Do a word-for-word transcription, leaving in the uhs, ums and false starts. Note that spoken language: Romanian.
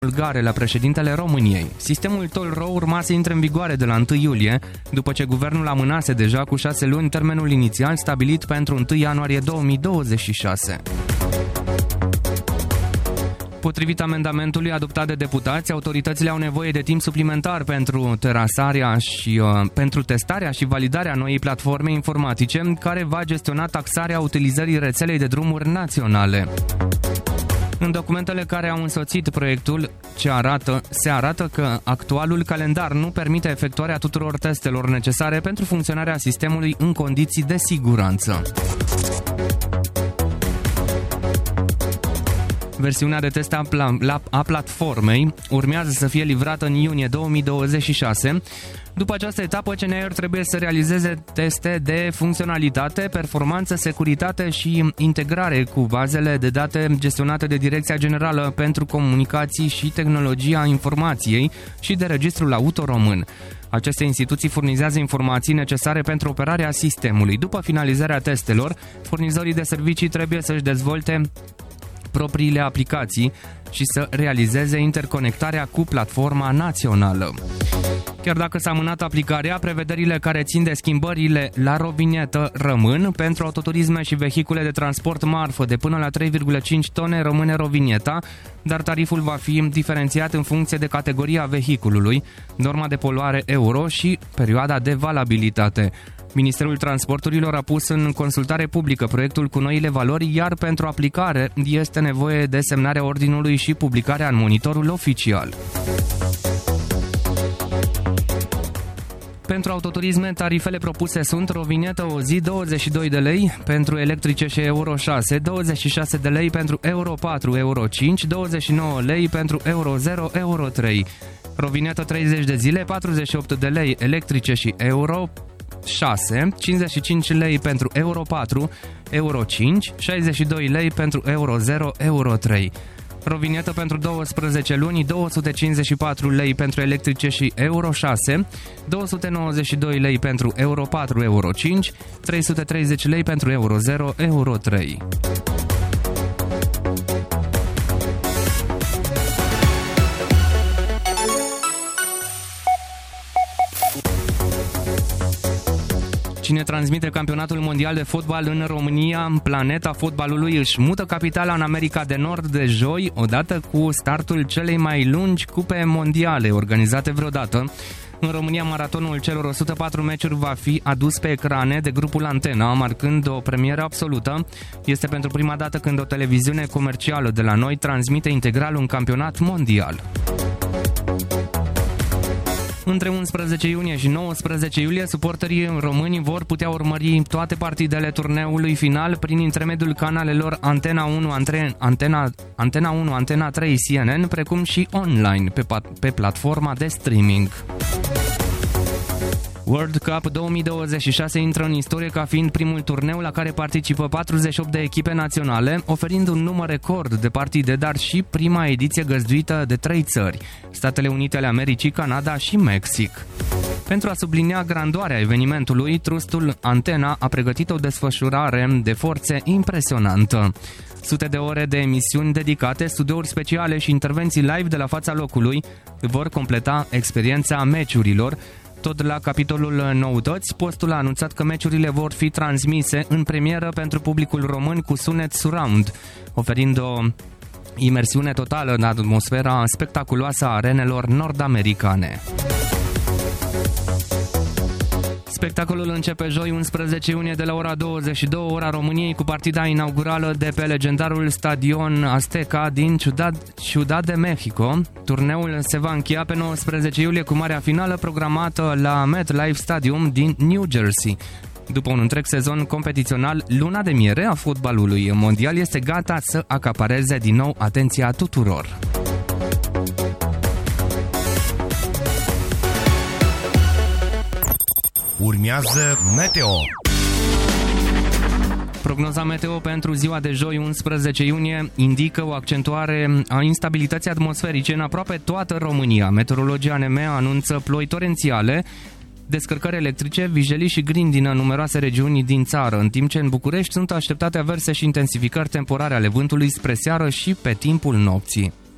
bulgare la președintele României. Sistemul toll-row urma să intre în vigoare de la întâi iulie, după ce guvernul amânase deja cu șase luni termenul inițial stabilit pentru întâi ianuarie două mii douăzeci și șase. Potrivit amendamentului adoptat de deputați, autoritățile au nevoie de timp suplimentar pentru terasarea și uh, pentru testarea și validarea noii platforme informatice care va gestiona taxarea utilizării rețelei de drumuri naționale. În documentele care au însoțit proiectul ce arată, se arată că actualul calendar nu permite efectuarea tuturor testelor necesare pentru funcționarea sistemului în condiții de siguranță. Versiunea de test a, pla- a platformei urmează să fie livrată în iunie două mii douăzeci și șase. După această etapă, C N R trebuie să realizeze teste de funcționalitate, performanță, securitate și integrare cu bazele de date gestionate de Direcția Generală pentru Comunicații și Tehnologia Informației și de Registrul Auto Român. Aceste instituții furnizează informații necesare pentru operarea sistemului. După finalizarea testelor, furnizorii de servicii trebuie să-și dezvolte propriile aplicații și să realizeze interconectarea cu platforma națională. Chiar dacă s-a amânat aplicarea, prevederile care țin de schimbările la rovinietă rămân. Pentru autoturisme și vehicule de transport marfă de până la trei virgulă cinci tone rămâne rovinieta, dar tariful va fi diferențiat în funcție de categoria vehiculului, norma de poluare euro și perioada de valabilitate. Ministerul Transporturilor a pus în consultare publică proiectul cu noile valori, iar pentru aplicare este nevoie de semnarea ordinului și publicarea în monitorul oficial. Pentru autoturisme, tarifele propuse sunt rovinietă o zi douăzeci și doi de lei pentru electrice și Euro șase, douăzeci și șase de lei pentru Euro patru, Euro cinci, douăzeci și nouă lei pentru Euro zero, Euro trei. Rovinietă treizeci de zile, patruzeci și opt de lei electrice și Euro șase, cincizeci și cinci lei pentru Euro patru, Euro cinci, șaizeci și doi lei pentru Euro zero, Euro trei. Rovinietă pentru douăsprezece luni, două sute cincizeci și patru lei pentru electrice și Euro șase, două sute nouăzeci și doi lei pentru Euro patru, Euro cinci, trei sute treizeci lei pentru Euro zero, Euro trei. Cine transmite campionatul mondial de fotbal în România, Planeta Fotbalului își mută capitala în America de Nord de joi, odată cu startul celei mai lungi cupe mondiale organizate vreodată. În România, maratonul celor o sută patru meciuri va fi adus pe ecrane de grupul Antena, marcând o premieră absolută. Este pentru prima dată când o televiziune comercială de la noi transmite integral un campionat mondial. Între unsprezece iunie și nouăsprezece iulie, suporterii români vor putea urmări toate partidele turneului final prin intermediul canalelor Antena unu, Antena, Antena unu, Antena trei, C N N, precum și online pe, pe platforma de streaming. World Cup două mii douăzeci și șase intră în istorie ca fiind primul turneu la care participă patruzeci și opt de echipe naționale, oferind un număr record de partide, dar și prima ediție găzduită de trei țări, Statele Unite ale Americii, Canada și Mexic. Pentru a sublinia grandoarea evenimentului, trustul Antena a pregătit o desfășurare de forțe impresionantă. Sute de ore de emisiuni dedicate, studiouri speciale și intervenții live de la fața locului vor completa experiența meciurilor. Tot la capitolul noutăți, postul a anunțat că meciurile vor fi transmise în premieră pentru publicul român cu sunet surround, oferind o imersiune totală în atmosfera spectaculoasă a arenelor nord-americane. Spectacolul începe joi unsprezece iunie de la ora douăzeci și două ora României cu partida inaugurală de pe legendarul stadion Azteca din Ciudad, Ciudad de Mexico. Turneul se va încheia pe nouăsprezece iulie cu marea finală programată la MetLife Stadium din New Jersey. După un întreg sezon competițional, luna de miere a fotbalului mondial este gata să acapareze din nou atenția tuturor. Urmează Meteo. Prognoza meteo pentru ziua de joi, unsprezece iunie, indică o accentuare a instabilității atmosferice în aproape toată România. Meteorologia N M anunță ploi torențiale, descărcări electrice, vijelii și grindină în numeroase regiuni din țară, în timp ce în București sunt așteptate averse și intensificări temporare ale vântului spre seară și pe timpul nopții.